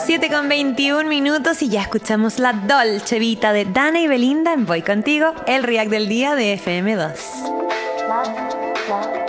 7:21 y ya escuchamos la Dolce Vita de Dana y Belinda en Voy Contigo, el react del día de FM2.